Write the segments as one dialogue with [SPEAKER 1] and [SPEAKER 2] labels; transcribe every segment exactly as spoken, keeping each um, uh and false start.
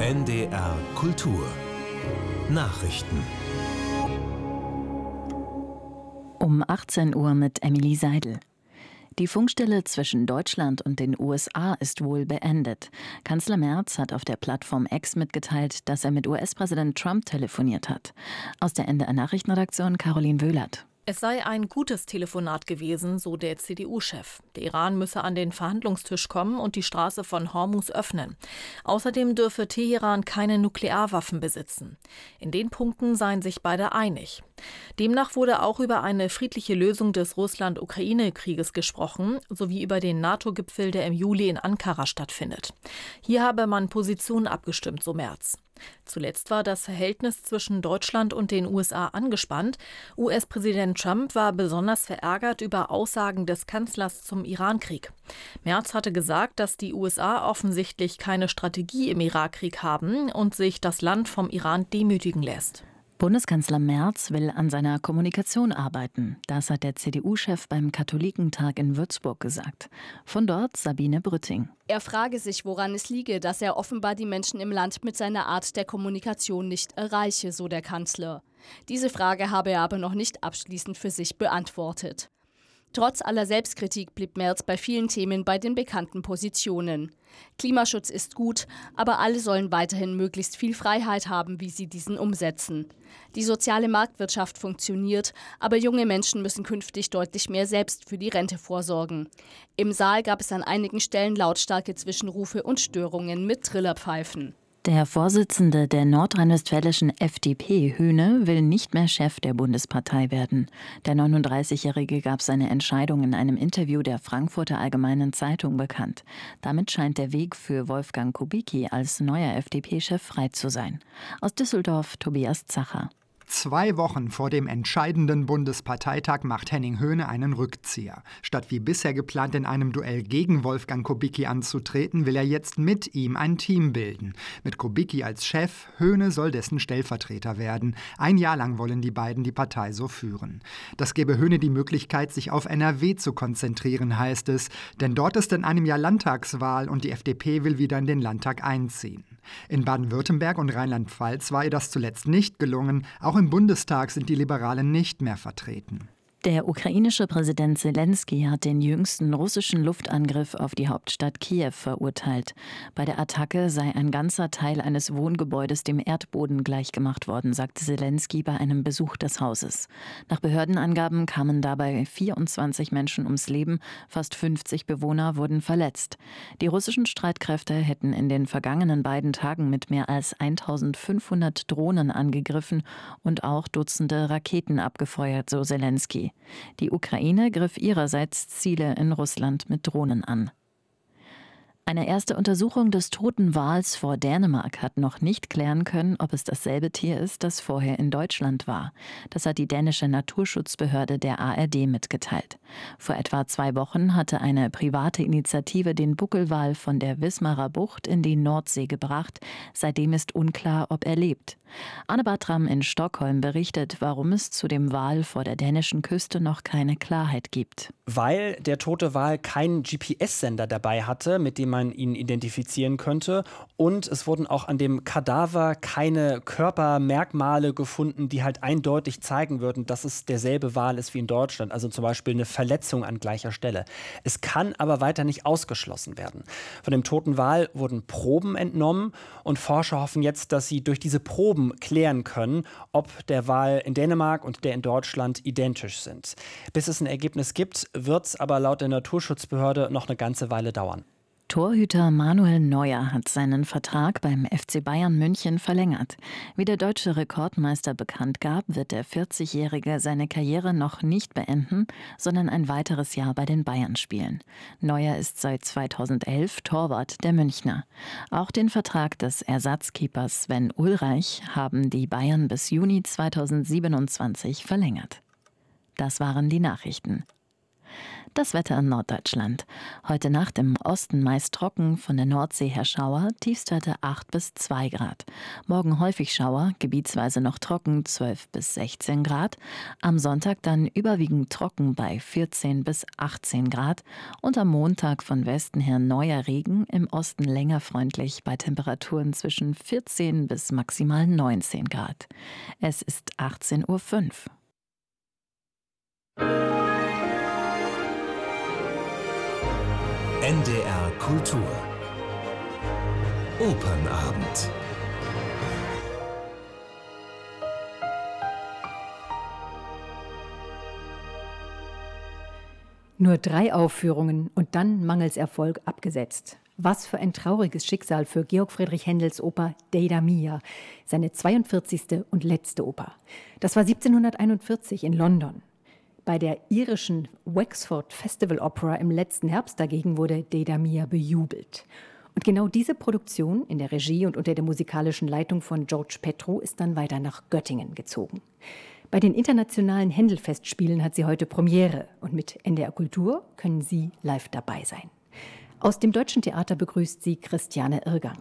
[SPEAKER 1] N D R Kultur Nachrichten.
[SPEAKER 2] Um achtzehn Uhr mit Emily Seidel. Die Funkstille zwischen Deutschland und den U S A ist wohl beendet. Kanzler Merz hat auf der Plattform X mitgeteilt, dass er mit U S-Präsident Trump telefoniert hat. Aus der N D R-Nachrichtenredaktion Caroline Wöhlert.
[SPEAKER 3] Es sei ein gutes Telefonat gewesen, so der C D U-Chef. Der Iran müsse an den Verhandlungstisch kommen und die Straße von Hormuz öffnen. Außerdem dürfe Teheran keine Nuklearwaffen besitzen. In den Punkten seien sich beide einig. Demnach wurde auch über eine friedliche Lösung des Russland-Ukraine-Krieges gesprochen, sowie über den NATO-Gipfel, der im Juli in Ankara stattfindet. Hier habe man Positionen abgestimmt, so Merz. Zuletzt war das Verhältnis zwischen Deutschland und den U S A angespannt. U S-Präsident Trump war besonders verärgert über Aussagen des Kanzlers zum Irankrieg. Merz hatte gesagt, dass die U S A offensichtlich keine Strategie im Irakkrieg haben und sich das Land vom Iran demütigen lässt.
[SPEAKER 2] Bundeskanzler Merz will an seiner Kommunikation arbeiten. Das hat der C D U-Chef beim Katholikentag in Würzburg gesagt. Von dort Sabine Brütting.
[SPEAKER 4] Er frage sich, woran es liege, dass er offenbar die Menschen im Land mit seiner Art der Kommunikation nicht erreiche, so der Kanzler. Diese Frage habe er aber noch nicht abschließend für sich beantwortet. Trotz aller Selbstkritik blieb Merz bei vielen Themen bei den bekannten Positionen. Klimaschutz ist gut, aber alle sollen weiterhin möglichst viel Freiheit haben, wie sie diesen umsetzen. Die soziale Marktwirtschaft funktioniert, aber junge Menschen müssen künftig deutlich mehr selbst für die Rente vorsorgen. Im Saal gab es an einigen Stellen lautstarke Zwischenrufe und Störungen mit Trillerpfeifen.
[SPEAKER 2] Der Vorsitzende der nordrhein-westfälischen F D P, Höhne, will nicht mehr Chef der Bundespartei werden. Der neununddreißigjährige gab seine Entscheidung in einem Interview der Frankfurter Allgemeinen Zeitung bekannt. Damit scheint der Weg für Wolfgang Kubicki als neuer F D P-Chef frei zu sein. Aus Düsseldorf Tobias Zacher.
[SPEAKER 5] Zwei Wochen vor dem entscheidenden Bundesparteitag macht Henning Höhne einen Rückzieher. Statt wie bisher geplant in einem Duell gegen Wolfgang Kubicki anzutreten, will er jetzt mit ihm ein Team bilden. Mit Kubicki als Chef, Höhne soll dessen Stellvertreter werden. Ein Jahr lang wollen die beiden die Partei so führen. Das gebe Höhne die Möglichkeit, sich auf N R W zu konzentrieren, heißt es. Denn dort ist in einem Jahr Landtagswahl und die F D P will wieder in den Landtag einziehen. In Baden-Württemberg und Rheinland-Pfalz war ihr das zuletzt nicht gelungen. Auch im Bundestag sind die Liberalen nicht mehr vertreten.
[SPEAKER 2] Der ukrainische Präsident Selensky hat den jüngsten russischen Luftangriff auf die Hauptstadt Kiew verurteilt. Bei der Attacke sei ein ganzer Teil eines Wohngebäudes dem Erdboden gleichgemacht worden, sagte Selensky bei einem Besuch des Hauses. Nach Behördenangaben kamen dabei vierundzwanzig Menschen ums Leben, fast fünfzig Bewohner wurden verletzt. Die russischen Streitkräfte hätten in den vergangenen beiden Tagen mit mehr als eintausendfünfhundert Drohnen angegriffen und auch Dutzende Raketen abgefeuert, so Selensky. Die Ukraine griff ihrerseits Ziele in Russland mit Drohnen an. Eine erste Untersuchung des toten Wals vor Dänemark hat noch nicht klären können, ob es dasselbe Tier ist, das vorher in Deutschland war. Das hat die dänische Naturschutzbehörde der A R D mitgeteilt. Vor etwa zwei Wochen hatte eine private Initiative den Buckelwal von der Wismarer Bucht in die Nordsee gebracht. Seitdem ist unklar, ob er lebt. Anne Bartram in Stockholm berichtet, warum es zu dem Wal vor der dänischen Küste noch keine Klarheit gibt.
[SPEAKER 6] Weil der tote Wal keinen G P S-Sender dabei hatte, mit dem man ihn identifizieren könnte. Und es wurden auch an dem Kadaver keine Körpermerkmale gefunden, die halt eindeutig zeigen würden, dass es derselbe Wal ist wie in Deutschland. Also zum Beispiel eine Verletzung an gleicher Stelle. Es kann aber weiter nicht ausgeschlossen werden. Von dem toten Wal wurden Proben entnommen und Forscher hoffen jetzt, dass sie durch diese Proben klären können, ob der Wal in Dänemark und der in Deutschland identisch sind. Bis es ein Ergebnis gibt, wird es aber laut der Naturschutzbehörde noch eine ganze Weile dauern.
[SPEAKER 2] Torhüter Manuel Neuer hat seinen Vertrag beim F C Bayern München verlängert. Wie der deutsche Rekordmeister bekannt gab, wird der vierzigjährige seine Karriere noch nicht beenden, sondern ein weiteres Jahr bei den Bayern spielen. Neuer ist seit zweitausendelf Torwart der Münchner. Auch den Vertrag des Ersatzkeepers Sven Ulreich haben die Bayern bis Juni zweitausendsiebenundzwanzig verlängert. Das waren die Nachrichten. Das Wetter in Norddeutschland. Heute Nacht im Osten meist trocken, von der Nordsee her Schauer, Tiefstwerte acht bis zwei Grad. Morgen häufig Schauer, gebietsweise noch trocken, zwölf bis sechzehn Grad. Am Sonntag dann überwiegend trocken bei vierzehn bis achtzehn Grad. Und am Montag von Westen her neuer Regen, im Osten länger freundlich bei Temperaturen zwischen vierzehn bis maximal neunzehn Grad. Es ist achtzehn Uhr fünf.
[SPEAKER 1] N D R Kultur Opernabend.
[SPEAKER 7] Nur drei Aufführungen und dann mangels Erfolg abgesetzt. Was für ein trauriges Schicksal für Georg Friedrich Händels Oper Deida Mia, seine zweiundvierzigste und letzte Oper. Das war siebzehnhunderteinundvierzig in London. Bei der irischen Wexford Festival Opera im letzten Herbst dagegen wurde Deida Mia bejubelt. Und genau diese Produktion in der Regie und unter der musikalischen Leitung von George Petrou ist dann weiter nach Göttingen gezogen. Bei den internationalen Händel-Festspielen hat sie heute Premiere und mit N D R Kultur können Sie live dabei sein. Aus dem Deutschen Theater begrüßt Sie Christiane Irgang.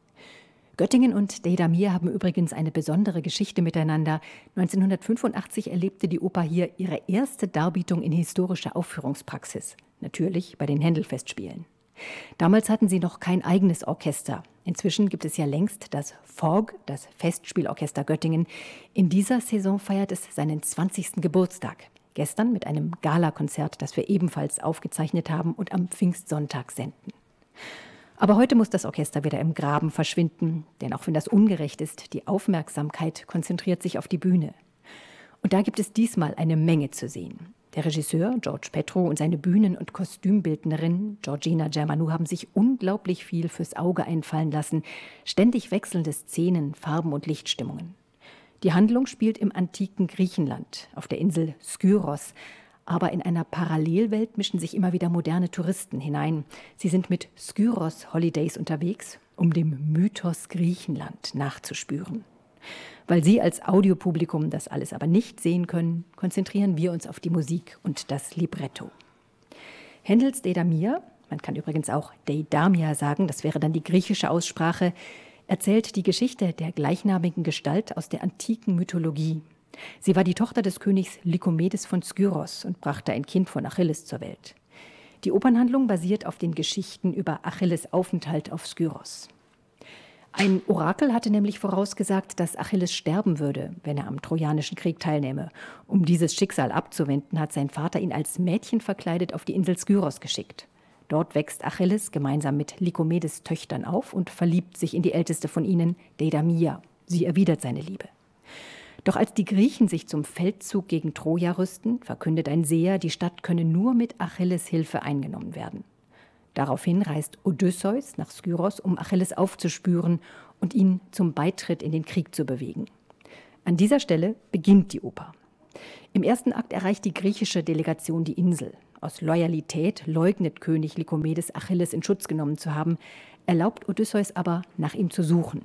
[SPEAKER 7] Göttingen und Deida Mia haben übrigens eine besondere Geschichte miteinander. neunzehnhundertfünfundachtzig erlebte die Oper hier ihre erste Darbietung in historischer Aufführungspraxis. Natürlich bei den Händel-Festspielen. Damals hatten sie noch kein eigenes Orchester. Inzwischen gibt es ja längst das F O G, das Festspielorchester Göttingen. In dieser Saison feiert es seinen zwanzigsten Geburtstag. Gestern mit einem Galakonzert, das wir ebenfalls aufgezeichnet haben und am Pfingstsonntag senden. Aber heute muss das Orchester wieder im Graben verschwinden, denn auch wenn das ungerecht ist, die Aufmerksamkeit konzentriert sich auf die Bühne. Und da gibt es diesmal eine Menge zu sehen. Der Regisseur George Petrou und seine Bühnen- und Kostümbildnerin Georgina Germanou haben sich unglaublich viel fürs Auge einfallen lassen. Ständig wechselnde Szenen, Farben und Lichtstimmungen. Die Handlung spielt im antiken Griechenland, auf der Insel Skyros. Aber in einer Parallelwelt mischen sich immer wieder moderne Touristen hinein. Sie sind mit Skyros Holidays unterwegs, um dem Mythos Griechenland nachzuspüren. Weil Sie als Audiopublikum das alles aber nicht sehen können, konzentrieren wir uns auf die Musik und das Libretto. Händels Deida Mia, man kann übrigens auch Deida Mia sagen, das wäre dann die griechische Aussprache, erzählt die Geschichte der gleichnamigen Gestalt aus der antiken Mythologie. Sie war die Tochter des Königs Lykomedes von Skyros und brachte ein Kind von Achilles zur Welt. Die Opernhandlung basiert auf den Geschichten über Achilles' Aufenthalt auf Skyros. Ein Orakel hatte nämlich vorausgesagt, dass Achilles sterben würde, wenn er am Trojanischen Krieg teilnehme. Um dieses Schicksal abzuwenden, hat sein Vater ihn als Mädchen verkleidet auf die Insel Skyros geschickt. Dort wächst Achilles gemeinsam mit Lykomedes Töchtern auf und verliebt sich in die älteste von ihnen, Deida Mia. Sie erwidert seine Liebe. Doch als die Griechen sich zum Feldzug gegen Troja rüsten, verkündet ein Seher, die Stadt könne nur mit Achilles' Hilfe eingenommen werden. Daraufhin reist Odysseus nach Skyros, um Achilles aufzuspüren und ihn zum Beitritt in den Krieg zu bewegen. An dieser Stelle beginnt die Oper. Im ersten Akt erreicht die griechische Delegation die Insel. Aus Loyalität leugnet König Lykomedes, Achilles in Schutz genommen zu haben, erlaubt Odysseus aber, nach ihm zu suchen.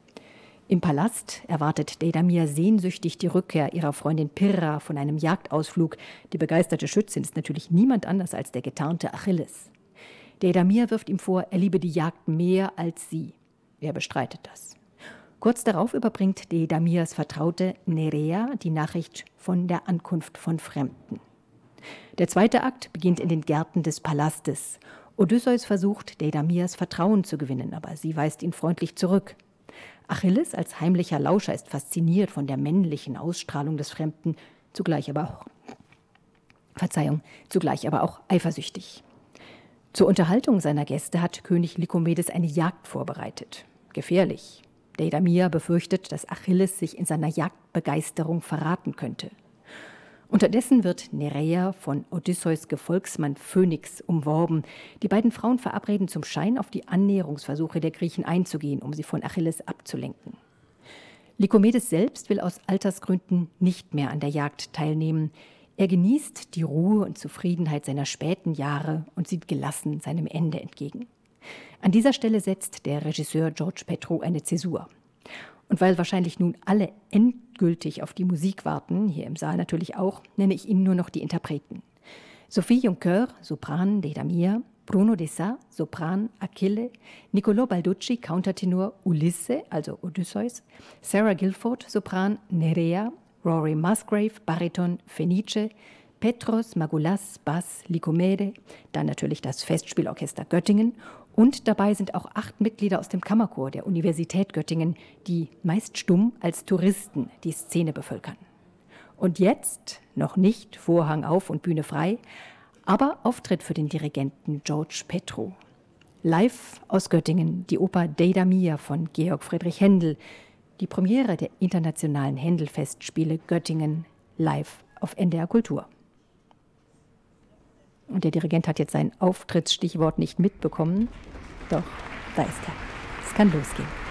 [SPEAKER 7] Im Palast erwartet Deida Mia sehnsüchtig die Rückkehr ihrer Freundin Pyrrha von einem Jagdausflug. Die begeisterte Schützin ist natürlich niemand anders als der getarnte Achilles. Deida Mia wirft ihm vor, er liebe die Jagd mehr als sie. Er bestreitet das. Kurz darauf überbringt Deida Mias Vertraute Nerea die Nachricht von der Ankunft von Fremden. Der zweite Akt beginnt in den Gärten des Palastes. Odysseus versucht, Deida Mias Vertrauen zu gewinnen, aber sie weist ihn freundlich zurück. Achilles als heimlicher Lauscher ist fasziniert von der männlichen Ausstrahlung des Fremden, zugleich aber auch, Verzeihung, zugleich aber auch eifersüchtig. Zur Unterhaltung seiner Gäste hat König Lykomedes eine Jagd vorbereitet. Gefährlich. Deida Mia befürchtet, dass Achilles sich in seiner Jagdbegeisterung verraten könnte. Unterdessen wird Nereia von Odysseus Gefolgsmann Phönix umworben. Die beiden Frauen verabreden zum Schein, auf die Annäherungsversuche der Griechen einzugehen, um sie von Achilles abzulenken. Lykomedes selbst will aus Altersgründen nicht mehr an der Jagd teilnehmen. Er genießt die Ruhe und Zufriedenheit seiner späten Jahre und sieht gelassen seinem Ende entgegen. An dieser Stelle setzt der Regisseur George Petrou eine Zäsur. Und weil wahrscheinlich nun alle endgültig auf die Musik warten, hier im Saal natürlich auch, nenne ich Ihnen nur noch die Interpreten. Sophie Joncoeur, Sopran Deida Mia, Bruno Dessat, Sopran Achille, Niccolò Balducci, Countertenor Ulisse, also Odysseus, Sarah Guilford, Sopran Nerea, Rory Musgrave, Bariton Fenice, Petros Magoulas, Bass Lycomede, dann natürlich das Festspielorchester Göttingen und dabei sind auch acht Mitglieder aus dem Kammerchor der Universität Göttingen, die meist stumm als Touristen die Szene bevölkern. Und jetzt noch nicht Vorhang auf und Bühne frei, aber Auftritt für den Dirigenten George Petru. Live aus Göttingen die Oper Deida Mia von Georg Friedrich Händel, die Premiere der internationalen Händel-Festspiele Göttingen live auf N D R Kultur. Und der Dirigent hat jetzt sein Auftrittsstichwort nicht mitbekommen. Doch, da ist er. Es kann losgehen.